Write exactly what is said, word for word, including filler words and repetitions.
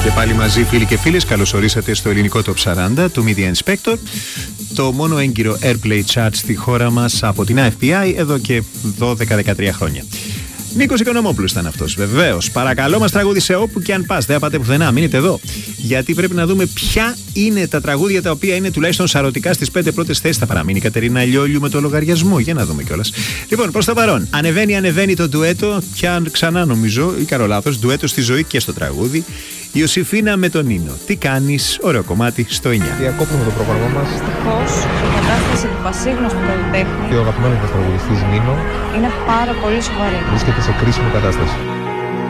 Και πάλι μαζί, φίλοι και φίλες, καλώς ορίσατε στο ελληνικό Top σαράντα του Media Inspector. Το μόνο έγκυρο Airplay Chart στη χώρα μας από την F P I εδώ και δώδεκα δεκατρία χρόνια. Νίκος Οικονομόπουλος ήταν αυτός, βεβαίως. Παρακαλώ μας τραγούδισε όπου και αν πας. Δεν πάτε πουθενά, μείνετε εδώ. Γιατί πρέπει να δούμε ποια είναι τα τραγούδια τα οποία είναι τουλάχιστον σαρωτικά στις πέντε πρώτες θέσεις. Θα παραμείνει η Κατερίνα Λιόλιου με το λογαριασμό. Για να δούμε κιόλας. Λοιπόν, προς το παρόν, ανεβαίνει, ανεβαίνει το ντουέτο. Πια ξανά νομίζω, ή κάνω λάθος, ντουέτο στη ζωή και στο τραγούδι. Ιωσήφινα με τον Νίνο. Τι κάνεις, ωραίο κομμάτι στο εννιά. Διακόπτουμε το πρόγραμμά μας. Δυστυχώς, η κατάσταση του πασίγνωστου καλλιτέχνη Και ο αγαπημένος μας τραγουδιστής Νίνο είναι πάρα πολύ σοβαρή. βρίσκεται σε κρίσιμη κατάσταση.